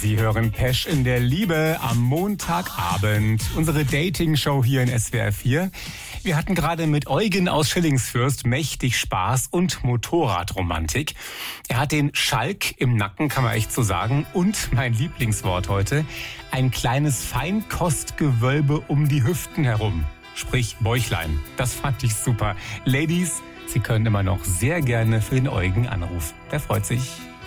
Sie hören Pesch in der Liebe am Montagabend. Unsere Dating-Show hier in SWR 4. Wir hatten gerade mit Eugen aus Schillingsfürst mächtig Spaß und Motorradromantik. Er hat den Schalk im Nacken, kann man echt so sagen. Und mein Lieblingswort heute, ein kleines Feinkostgewölbe um die Hüften herum. Sprich Bäuchlein. Das fand ich super. Ladies, Sie können immer noch sehr gerne für den Eugen anrufen. Der freut sich.